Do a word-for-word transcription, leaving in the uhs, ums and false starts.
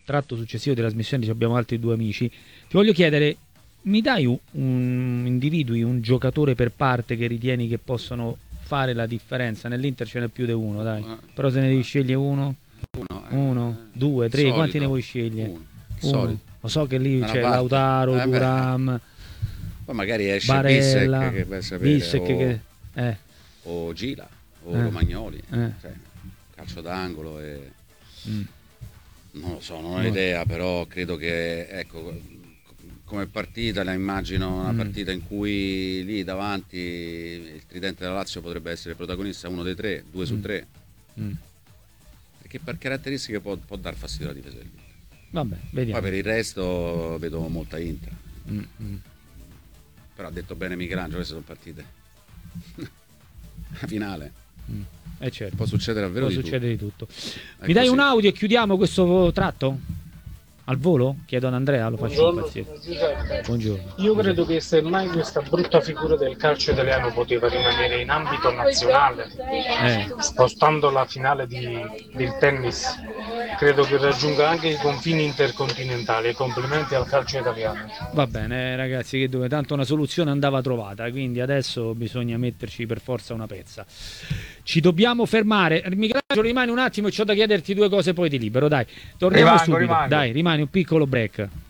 tratto successivo della trasmissione abbiamo altri due amici. Ti voglio chiedere, mi dai un, un individui, un giocatore per parte che ritieni che possono fare la differenza? Nell'Inter ce n'è più di uno, dai. Però se ne devi scegliere uno, uno, eh, uno due, tre, solito, quanti ne vuoi scegliere? Uno. Uno. Lo so che lì Una c'è parte. Lautaro, Eh, Thuram, poi magari esce Barella, Bissek, che vai a sapere, Bissek o, che, eh, o Gila o Eh. Romagnoli, Eh. cioè, calcio d'angolo e... mm. non lo so, non ho No. idea, però credo che, ecco, come partita la immagino una Mm. partita in cui lì davanti il tridente della Lazio potrebbe essere protagonista, uno dei tre, due su Mm. tre, Mm. perché per caratteristiche può, può dar fastidio alla difesa dell'Inter. Vabbè, vediamo. Poi per il resto vedo molta Inter, Mm, mm. però ha detto bene Michelangelo, queste sono partite. La finale Mm. Eh certo, può succedere davvero può di succedere tutto. di tutto. È Mi dai così. un audio e chiudiamo questo tratto? Al volo? Chiedo ad Andrea, lo faccio Buongiorno, impazzire. Giuseppe. Buongiorno. Io credo che semmai questa brutta figura del calcio italiano poteva rimanere in ambito nazionale, Eh. spostando la finale di, del tennis, credo che raggiunga anche i confini intercontinentali. Complimenti al calcio italiano. Va bene ragazzi, che dove tanto una soluzione andava trovata, quindi adesso bisogna metterci per forza una pezza. Ci dobbiamo fermare. Michelangelo, rimani un attimo e c'ho da chiederti due cose, poi ti libero, dai. Torniamo Rimango, subito. rimango. Dai, rimani un piccolo break.